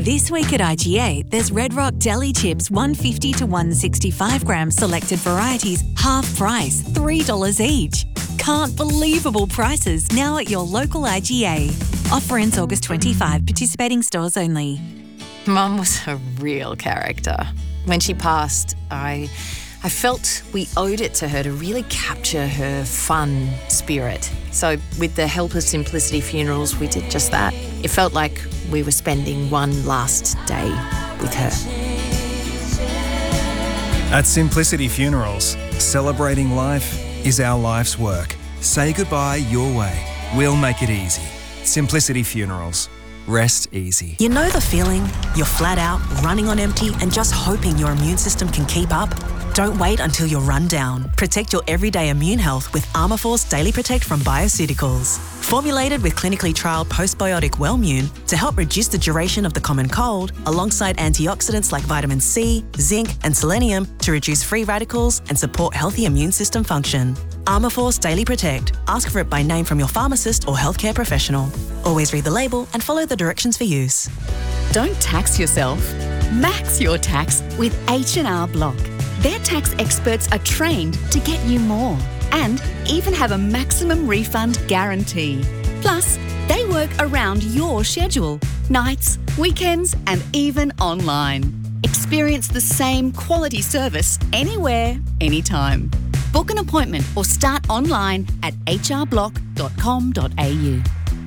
This week at IGA, there's Red Rock Deli Chips 150 to 165 gram selected varieties, half price, $3 each. Can't believable prices now at your local IGA. Offer ends August 25, participating stores only. Mum was a real character. When she passed, I felt we owed it to her to really capture her fun spirit. So with the help of Simplicity Funerals, we did just that. It felt like we were spending one last day with her. At Simplicity Funerals, celebrating life is our life's work. Say goodbye your way. We'll make it easy. Simplicity Funerals. Rest easy. You know the feeling? You're flat out, running on empty, and just hoping your immune system can keep up? Don't wait until you're run down. Protect your everyday immune health with Armourforce Daily Protect from Bioceuticals. Formulated with clinically trialled postbiotic Wellmune to help reduce the duration of the common cold, alongside antioxidants like vitamin C, zinc, and selenium to reduce free radicals and support healthy immune system function. Armourforce Daily Protect. Ask for it by name from your pharmacist or healthcare professional. Always read the label and follow the directions for use. Don't tax yourself. Max your tax with H&R Block. Their tax experts are trained to get you more and even have a maximum refund guarantee. Plus, they work around your schedule, nights, weekends, and even online. Experience the same quality service anywhere, anytime. Book an appointment or start online at hrblock.com.au.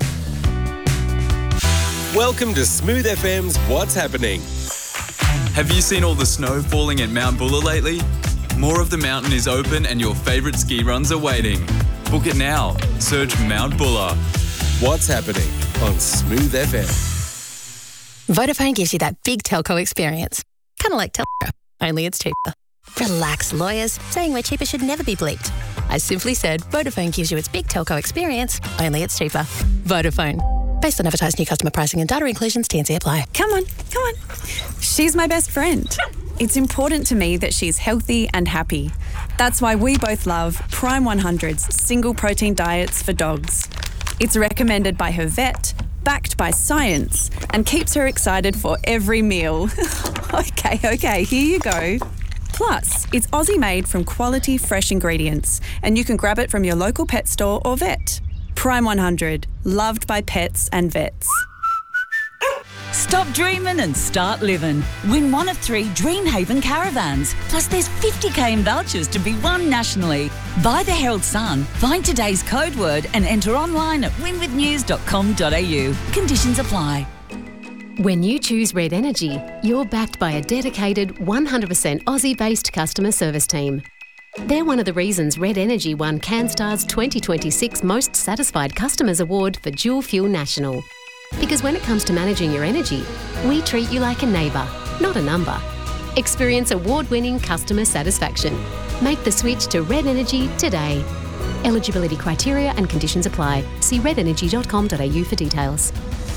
Welcome to Smooth FM's What's Happening. Have you seen all the snow falling at Mount Buller lately? More of the mountain is open and your favourite ski runs are waiting. Book it now. Search Mount Buller. What's Happening on Smooth FM. Vodafone gives you that big telco experience. Kind of like Telstra, only it's cheaper. Relax, lawyers. Saying we're cheaper should never be bleeped. I simply said Vodafone gives you its big telco experience, only it's cheaper. Vodafone. Based on advertised new customer pricing and data inclusions, T&C apply. Come on. She's my best friend. It's important to me that she's healthy and happy. That's why we both love Prime 100's single protein diets for dogs. It's recommended by her vet, backed by science, and keeps her excited for every meal. Okay, here you go. Plus, it's Aussie made from quality fresh ingredients, and you can grab it from your local pet store or vet. Prime 100, loved by pets and vets. Stop dreaming and start living. Win one of 3 Dreamhaven caravans. Plus there's 50k in vouchers to be won nationally. Buy the Herald Sun, find today's code word and enter online at winwithnews.com.au. Conditions apply. When you choose Red Energy, you're backed by a dedicated 100% Aussie-based customer service team. They're one of the reasons Red Energy won CanStar's 2026 Most Satisfied Customers Award for Dual Fuel National. Because when it comes to managing your energy, we treat you like a neighbour, not a number. Experience award-winning customer satisfaction. Make the switch to Red Energy today. Eligibility criteria and conditions apply. See redenergy.com.au for details.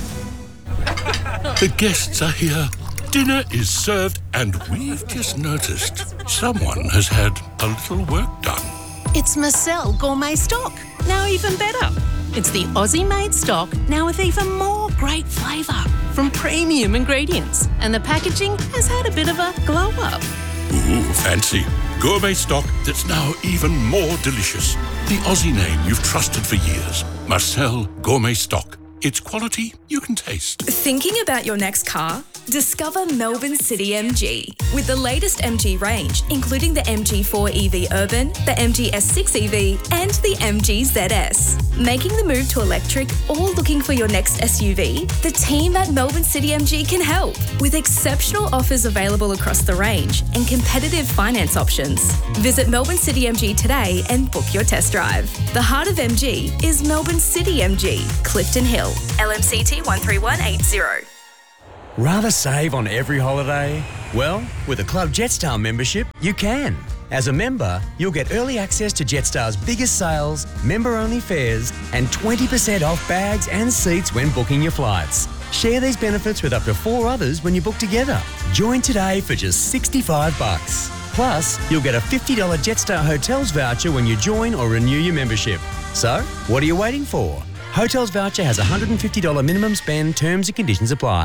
The guests are here. Dinner is served and we've just noticed someone has had a little work done. It's Marcel Gourmet Stock, now even better. It's the Aussie-made stock, now with even more great flavour from premium ingredients. And the packaging has had a bit of a glow-up. Ooh, fancy. Gourmet stock that's now even more delicious. The Aussie name you've trusted for years. Marcel Gourmet Stock. It's quality you can taste. Thinking about your next car? Discover Melbourne City MG with the latest MG range, including the MG4 EV Urban, the MG S6 EV, and the MG ZS. Making the move to electric or looking for your next SUV? The team at Melbourne City MG can help with exceptional offers available across the range and competitive finance options. Visit Melbourne City MG today and book your test drive. The heart of MG is Melbourne City MG, Clifton Hill, LMCT 13180. Rather save on every holiday? Well, with a Club Jetstar membership, you can. As a member, you'll get early access to Jetstar's biggest sales, member-only fares, and 20% off bags and seats when booking your flights. Share these benefits with up to 4 others when you book together. Join today for just $65. Plus, you'll get a $50 Jetstar Hotels voucher when you join or renew your membership. So, what are you waiting for? Hotels voucher has a $150 minimum spend, terms and conditions apply.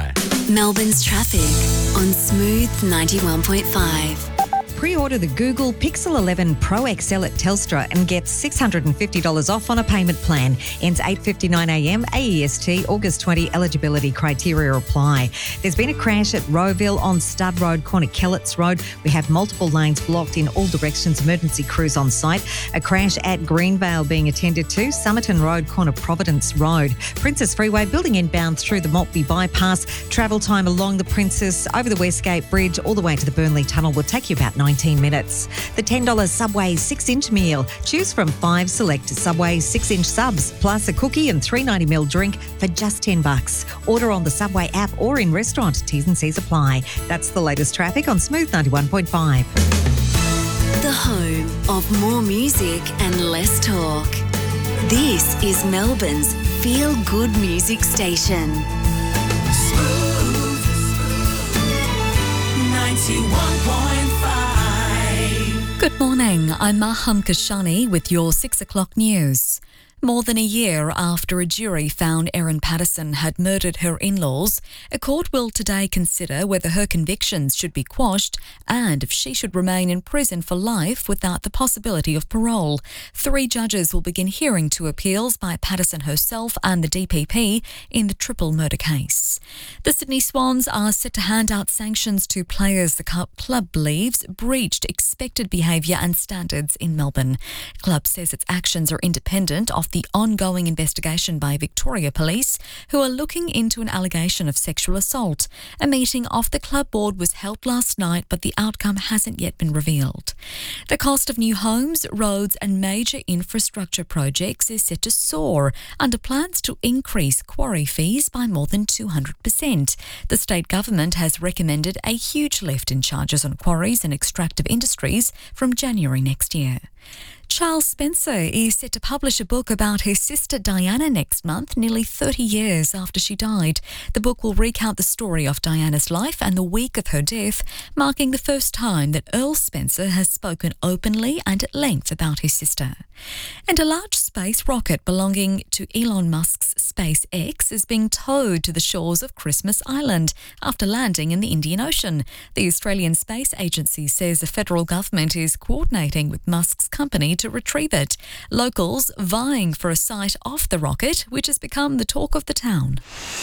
Melbourne's traffic on Smooth 91.5. Pre-order the Google Pixel 11 Pro XL at Telstra and get $650 off on a payment plan. Ends 8:59am AEST, August 20. Eligibility criteria apply. There's been a crash at Rowville on Stud Road, corner Kelletts Road. We have multiple lanes blocked in all directions. Emergency crews on site. A crash at Greenvale being attended to. Somerton Road, corner Providence Road. Princess Freeway, building inbound through the Maltby bypass. Travel time along the Princess, over the Westgate Bridge, all the way to the Burnley Tunnel will take you about 19 minutes. The $10 Subway 6-inch meal. Choose from 5 select Subway 6-inch subs, plus a cookie and 390ml drink for just $10. Order on the Subway app or in restaurant. T's and C's apply. That's the latest traffic on Smooth 91.5. The home of more music and less talk. This is Melbourne's feel-good music station. Smooth 91.5. Good morning, I'm Maham Kashani with your 6 o'clock news. More than a year after a jury found Erin Patterson had murdered her in-laws, a court will today consider whether her convictions should be quashed and if she should remain in prison for life without the possibility of parole. 3 judges will begin hearing 2 appeals by Patterson herself and the DPP in the triple murder case. The Sydney Swans are set to hand out sanctions to players the club believes breached expected behaviour and standards in Melbourne. Club says its actions are independent of the ongoing investigation by Victoria Police, who are looking into an allegation of sexual assault. A meeting of the club board was held last night, but the outcome hasn't yet been revealed. The cost of new homes, roads and major infrastructure projects is set to soar under plans to increase quarry fees by more than 200%. The state government has recommended a huge lift in charges on quarries and extractive industries from January next year. Charles Spencer is set to publish a book about his sister Diana next month, nearly 30 years after she died. The book will recount the story of Diana's life and the week of her death, marking the first time that Earl Spencer has spoken openly and at length about his sister. And a large space rocket belonging to Elon Musk's SpaceX is being towed to the shores of Christmas Island after landing in the Indian Ocean. The Australian Space Agency says the federal government is coordinating with Musk's company to retrieve it. Locals vying for a sight of the rocket, which has become the talk of the town.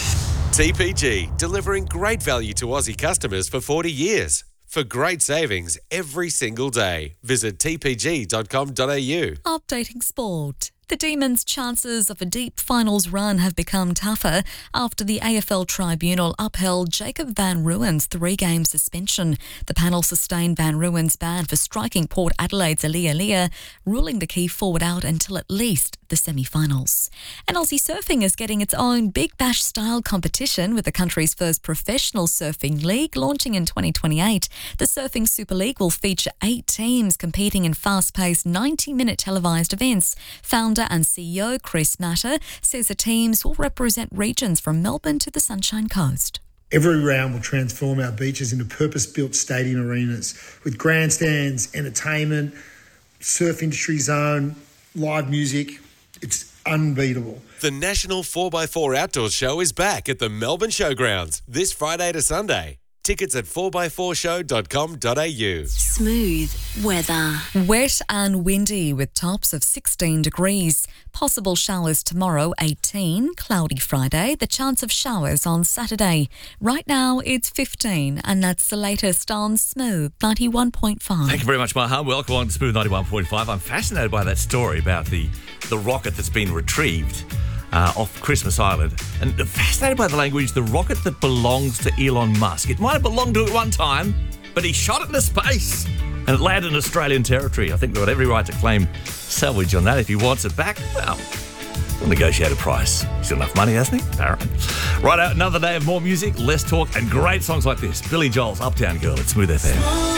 TPG, delivering great value to Aussie customers for 40 years. For great savings every single day, visit tpg.com.au. Updating sport. The Demons' chances of a deep finals run have become tougher after the AFL Tribunal upheld Jacob van Rooyen's 3-game suspension. The panel sustained van Rooyen's ban for striking Port Adelaide's Aaliyah, ruling the key forward out until at least the semi-finals. And Aussie surfing is getting its own Big Bash-style competition with the country's first professional surfing league launching in 2028. The Surfing Super League will feature 8 teams competing in fast-paced 90-minute televised events. Founder and CEO Chris Matter says the teams will represent regions from Melbourne to the Sunshine Coast. Every round will transform our beaches into purpose-built stadium arenas with grandstands, entertainment, surf industry zone, live music. It's unbeatable. The National 4x4 Outdoors Show is back at the Melbourne Showgrounds this Friday to Sunday. Tickets at 4x4show.com.au. Smooth weather. Wet and windy with tops of 16 degrees. Possible showers tomorrow, 18. Cloudy Friday. The chance of showers on Saturday. Right now, it's 15, and that's the latest on Smooth 91.5. Thank you very much, Maha. Welcome on Smooth 91.5. I'm fascinated by that story about the rocket that's been retrieved off Christmas Island. And fascinated by the language, the rocket that belongs to Elon Musk. It might have belonged to it one time, but he shot it into space and it landed in Australian territory. I think we've got every right to claim salvage on that. If he wants it back, well, we'll negotiate a price. He's got enough money, hasn't he? Apparently. Right out, another day of more music, less talk, and great songs like this. Billy Joel's Uptown Girl at Smooth FM.